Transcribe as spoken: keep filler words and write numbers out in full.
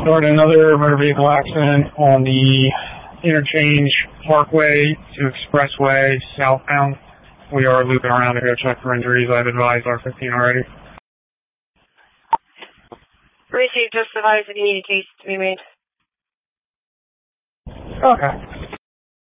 Started another motor vehicle accident on the interchange Parkway to Expressway southbound. We are looping around to go check for injuries. I've advised R fifteen already. Received, just advised that you need a case to be made. Okay.